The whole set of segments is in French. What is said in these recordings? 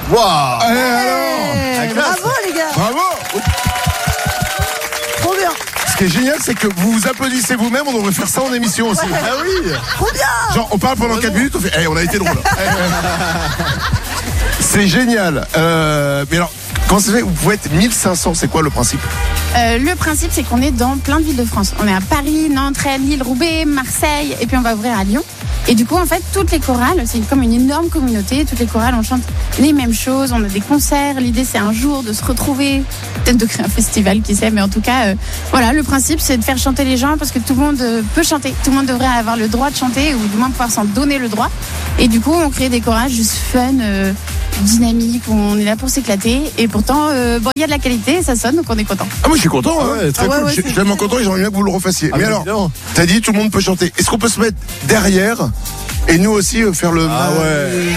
Waouh. Allez, alors. Bravo les gars. Bravo. Trop bien. Ce qui est génial, c'est que vous vous applaudissez vous-même. On devrait faire ça en émission aussi. Ah oui. Trop bien. Genre, on parle pendant 4 minutes, on fait on a été drôle. C'est génial. Mais alors, comment ça se fait? Vous pouvez être 1500, c'est quoi le principe? Le principe, c'est qu'on est dans plein de villes de France. On est à Paris, Nantes, Rennes, Lille, Roubaix, Marseille, et puis on va ouvrir à Lyon. Et du coup, en fait, toutes les chorales, c'est comme une énorme communauté. Toutes les chorales, on chante les mêmes choses. On a des concerts. L'idée, c'est un jour de se retrouver, peut-être de créer un festival, qui sait. Mais en tout cas, voilà, le principe, c'est de faire chanter les gens parce que tout le monde peut chanter. Tout le monde devrait avoir le droit de chanter ou du moins pouvoir s'en donner le droit. Et du coup, on crée des chorales juste fun, dynamiques. On est là pour s'éclater. Et pourtant, bon, il y a de la qualité, ça sonne, donc on est content. Ah, moi, je suis content. Hein. Ouais, très Ah ouais, cool. ouais, Je suis tellement content et j'aimerais bien que vous le refassiez. Ah, mais bien alors, évidemment. t'as dit tout le monde peut chanter. Est-ce qu'on peut se mettre derrière et nous aussi faire le Ah ouais.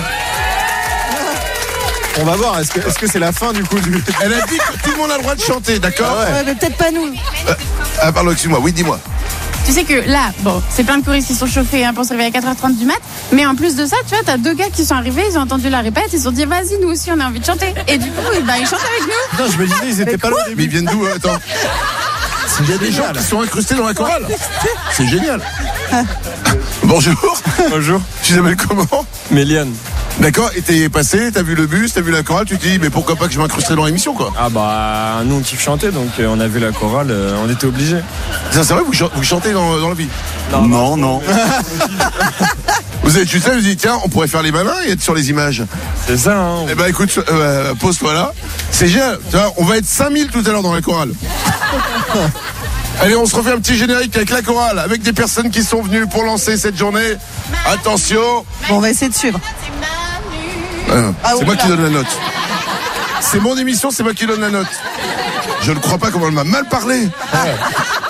On va voir, est-ce que c'est la fin du coup du... Elle a dit que tout le monde a le droit de chanter, d'accord? Ah ouais. Ouais, mais peut-être pas nous. Ah, pardon, excuse-moi. Oui, dis-moi. Tu sais que là, bon, c'est plein de choristes qui sont chauffés pour se réveiller à 4h30 du mat. Mais en plus de ça, tu vois, t'as 2 gars qui sont arrivés, ils ont entendu la répète, ils se sont dit, vas-y, nous aussi, on a envie de chanter. Et du coup, ils chantent avec nous. Putain, je me disais, ils étaient pas là au Mais début. ils viennent d'où? Attends. Il y a des gens qui sont incrustés dans la chorale. C'est génial. Bonjour. Bonjour. Tu t'appelles comment? Méliane. D'accord, et t'es passé, t'as vu le bus, t'as vu la chorale, tu t'es dit, mais pourquoi pas que je m'incrusterais dans l'émission, quoi? Ah bah, nous on kiffe chanter, donc on a vu la chorale, on était obligés. Ça, c'est vrai, vous chantez dans la vie? Non. Vous avez tu sais, vous dites, tiens, on pourrait faire les malins et être sur les images. C'est ça, hein. Eh ben, écoute, pose-toi là. C'est génial. Tu vois, on va être 5000 tout à l'heure dans la chorale. Allez, on se refait un petit générique avec la chorale, avec des personnes qui sont venues pour lancer cette journée. Attention. Bon, on va essayer de suivre. C'est moi qui donne la note. C'est mon émission, c'est moi qui donne la note. Je ne crois pas comment elle m'a mal parlé.